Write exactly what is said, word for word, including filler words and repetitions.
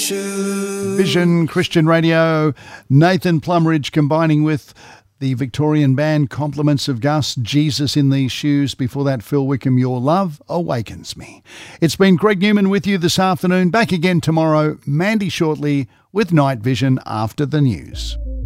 shoes. Vision Christian Radio, Nathan Plumridge combining with the Victorian band Compliments of Gus, Jesus in These Shoes. Before that, Phil Wickham, Your Love Awakens Me. It's been Greg Newman with you this afternoon. Back again tomorrow. Mandy shortly with Night Vision after the news.